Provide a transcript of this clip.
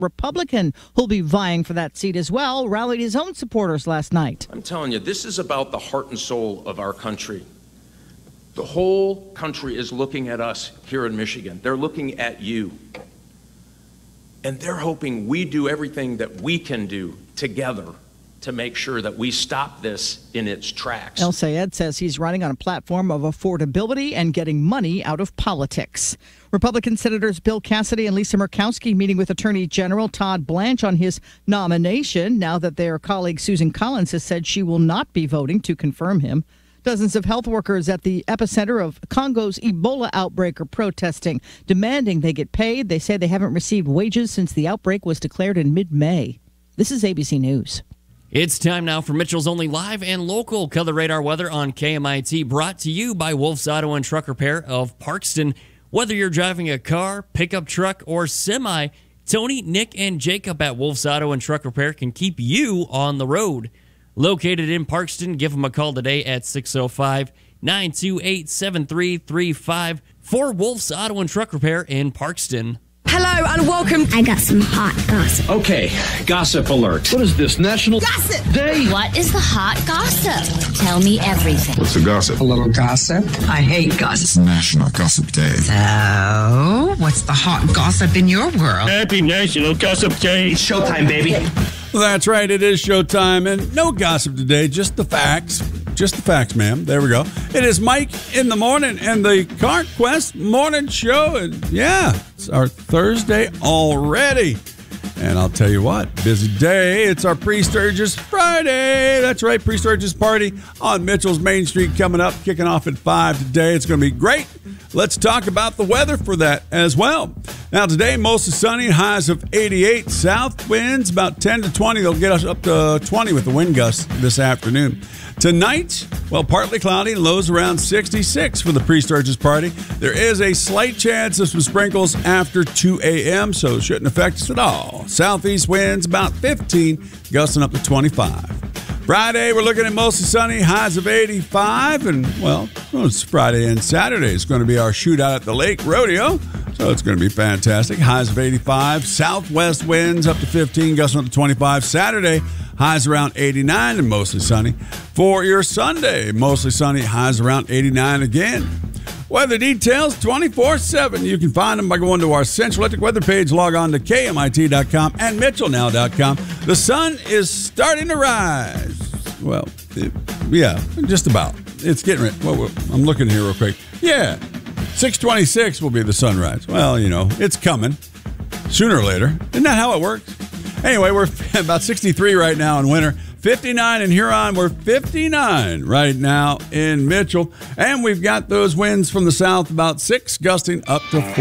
Republican who'll be vying for that seat as well, rallied his own supporters last night. I'm telling you, this is about the heart and soul of our country. The whole country is looking at us here in Michigan. They're looking at you. And they're hoping we do everything that we can do together to make sure that we stop this in its tracks. El Sayed says he's running on a platform of affordability and getting money out of politics. Republican Senators Bill Cassidy and Lisa Murkowski meeting with Attorney General Todd Blanche on his nomination now that their colleague Susan Collins has said she will not be voting to confirm him. Dozens of health workers at the epicenter of Congo's Ebola outbreak are protesting, demanding they get paid. They say they haven't received wages since the outbreak was declared in mid-May. This is ABC News. It's time now for Mitchell's only live and local Color Radar weather on KMIT, brought to you by Wolf's Auto and Truck Repair of Parkston. Whether you're driving a car, pickup truck, or semi, Tony, Nick, and Jacob at Wolf's Auto and Truck Repair can keep you on the road. Located in Parkston, give them a call today at 605-928-7335 for Wolf's Auto and Truck Repair in Parkston. Hello and welcome. I got some hot gossip. Okay, gossip alert. What is this, National Gossip Day? What is the hot gossip? Tell me everything. What's the gossip? A little gossip. I hate gossip. It's National Gossip Day. So, what's the hot gossip in your world? Happy National Gossip Day. It's showtime, baby. Well, that's right. It is showtime, and no gossip today. Just the facts. Just the facts, ma'am. There we go. It is Mike in the morning and the CarQuest Morning Show. And yeah, it's our Thursday already. And I'll tell you what, busy day. It's our Pre-Sturgis Friday. That's right, Pre-Sturgis party on Mitchell's Main Street coming up, kicking off at 5 today. It's going to be great. Let's talk about the weather for that as well. Now, today, mostly sunny, highs of 88. South winds about 10 to 20. They'll get us up to 20 with the wind gusts this afternoon. Tonight, well, partly cloudy, lows around 66 for the Pre-Sturgis party. There is a slight chance of some sprinkles after 2 a.m., so it shouldn't affect us at all. Southeast winds about 15, gusting up to 25. Friday, we're looking at mostly sunny, highs of 85. And, well, it's Friday and Saturday. It's going to be our shootout at the Lake Rodeo, so it's going to be fantastic. Highs of 85. Southwest winds up to 15, gusting up to 25. Saturday, highs around 89 and mostly sunny. For your Sunday, mostly sunny, highs around 89 again. Weather details 24/7. You can find them by going to our Central Electric weather page. Log on to KMIT.com and MitchellNow.com. The sun is starting to rise. Well, yeah, just about. It's getting ready. Well, I'm looking here real quick. Yeah, 6:26 will be the sunrise. Well, you know, it's coming sooner or later. Isn't that how it works? Anyway, we're about 63 right now in winter. 59 in Huron. We're 59 right now in Mitchell. And we've got those winds from the south, about 6, gusting up to 4.